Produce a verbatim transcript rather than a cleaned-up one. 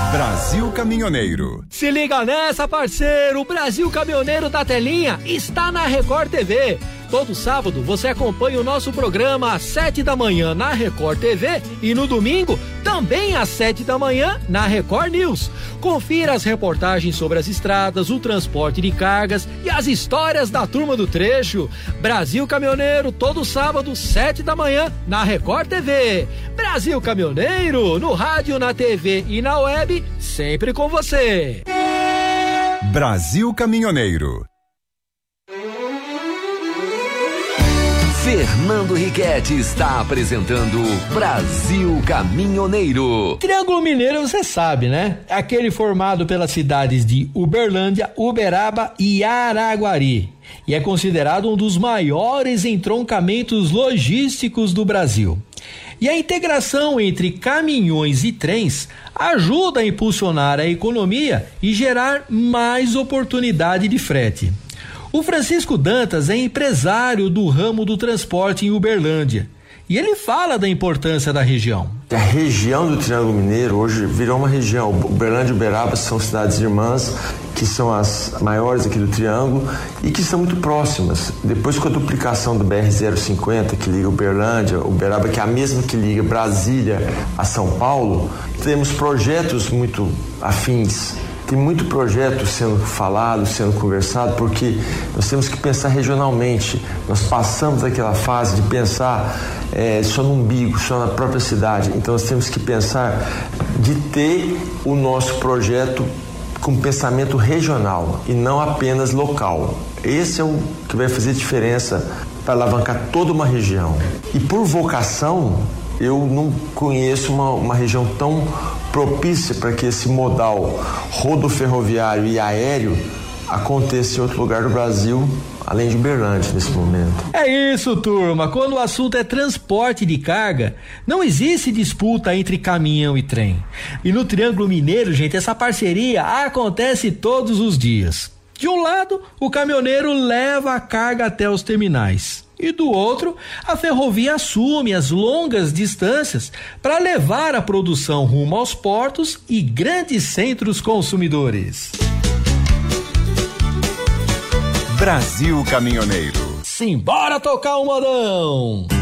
Brasil Caminhoneiro. Se liga nessa, parceiro! O Brasil Caminhoneiro da Telinha está na Record T V. Todo sábado você acompanha o nosso programa às sete da manhã na Record T V e no domingo também às sete da manhã na Record News. Confira as reportagens sobre as estradas, o transporte de cargas e as histórias da turma do trecho. Brasil Caminhoneiro, todo sábado, sete da manhã na Record T V. Brasil Caminhoneiro, no rádio, na T V e na web, sempre com você. Brasil Caminhoneiro. Fernando Riquetti está apresentando Brasil Caminhoneiro. Triângulo Mineiro, você sabe, né? Aquele formado pelas cidades de Uberlândia, Uberaba e Araguari. E é considerado um dos maiores entroncamentos logísticos do Brasil. E a integração entre caminhões e trens ajuda a impulsionar a economia e gerar mais oportunidade de frete. O Francisco Dantas é empresário do ramo do transporte em Uberlândia e ele fala da importância da região. A região do Triângulo Mineiro hoje virou uma região. Uberlândia e Uberaba são cidades irmãs que são as maiores aqui do Triângulo e que são muito próximas. Depois, com a duplicação do B R zero cinquenta, que liga Uberlândia, Uberaba, que é a mesma que liga Brasília a São Paulo, temos projetos muito afins. Tem muito projeto sendo falado, sendo conversado, porque nós temos que pensar regionalmente. Nós passamos daquela fase de pensar é, só no umbigo, só na própria cidade. Então nós temos que pensar de ter o nosso projeto com pensamento regional e não apenas local. Esse é o que vai fazer diferença para alavancar toda uma região. E por vocação, eu não conheço uma, uma região tão propícia para que esse modal rodoferroviário e aéreo aconteça em outro lugar do Brasil, além de Uberlândia nesse momento. É isso, turma. Quando o assunto é transporte de carga, não existe disputa entre caminhão e trem. E no Triângulo Mineiro, gente, essa parceria acontece todos os dias. De um lado, o caminhoneiro leva a carga até os terminais. E do outro, a ferrovia assume as longas distâncias para levar a produção rumo aos portos e grandes centros consumidores. Brasil Caminhoneiro. Simbora tocar o modão!